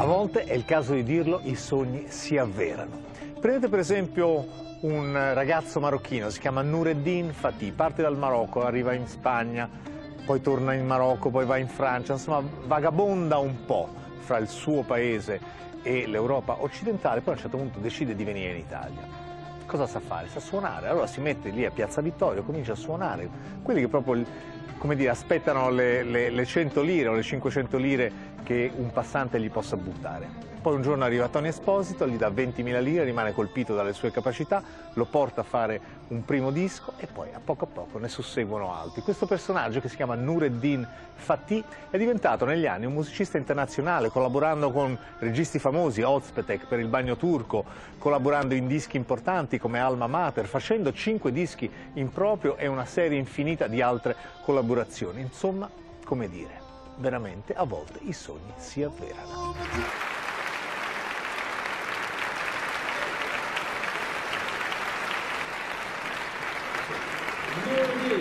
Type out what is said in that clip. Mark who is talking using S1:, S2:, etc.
S1: A volte, è il caso di dirlo, i sogni si avverano. Prendete per esempio un ragazzo marocchino, si chiama Noureddin Fatih, parte dal Marocco, arriva in Spagna, poi torna in Marocco, poi va in Francia, insomma vagabonda un po' fra il suo paese e l'Europa occidentale, poi a un certo punto decide di venire in Italia. Cosa sa fare? Sa suonare, allora si mette lì a Piazza Vittorio, comincia a suonare, quelli che proprio, come dire, aspettano le 100 lire o le 500 lire che un passante gli possa buttare. Poi un giorno arriva Tony Esposito, gli dà 20.000 lire, rimane colpito dalle sue capacità, lo porta a fare un primo disco e poi a poco ne susseguono altri. Questo personaggio, che si chiama Noureddin Fatih, è diventato negli anni un musicista internazionale, collaborando con registi famosi, Ozpetek per Il bagno turco, collaborando in dischi importanti come Alma Mater, facendo 5 dischi in proprio e una serie infinita di altre collaborazioni. Insomma, come dire, veramente a volte i sogni si avverano.
S2: Noureddin